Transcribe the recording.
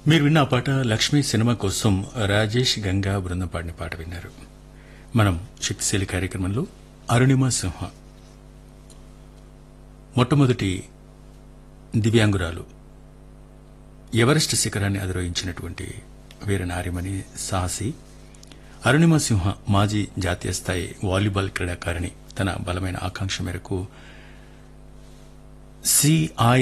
మీరు విన్న ఆ పాట లక్ష్మీ సినిమా కోసం రాజేష్ గంగా బృందం పాడిన పాట విన్నారు. మనం శక్తిశీలి కార్యక్రమంలో అరుణిమ సింహ మొట్టమొదటి దివ్యాంగురాలు, ఎవరెస్ట్ శిఖరాన్ని అధిరోహించినటువంటి వీర నారిమణి సాహసి అరుణిమ సింహ మాజీ జాతీయ స్థాయి వాలీబాల్ క్రీడాకారిణి తన బలమైన ఆకాంక్ష మేరకు